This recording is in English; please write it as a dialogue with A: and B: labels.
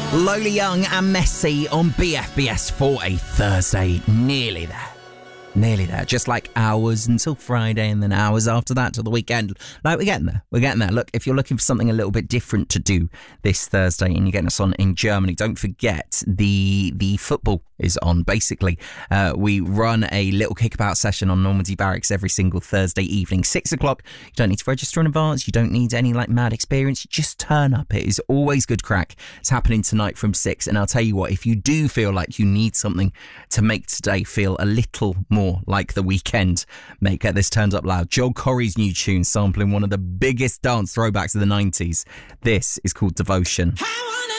A: Lola Young and Messi on BFBS for a Thursday. Nearly there. Nearly there. Just like hours until Friday and then hours after that till the weekend. Like, we're getting there. We're getting there. Look, if you're looking for something a little bit different to do this Thursday and you're getting us on in Germany, don't forget the football is on. Basically, we run a little kickabout session on Normandy Barracks every single Thursday evening, 6 o'clock. You don't need to register in advance. You don't need any mad experience. You just turn up. It is always good crack. It's happening tonight from 6. And I'll tell you what, if you do feel like you need something to make today feel a little more like the weekend, mate, get this turned up loud. Joel Corry's new tune sampling one of the biggest dance throwbacks of the 90s. This is called Devotion.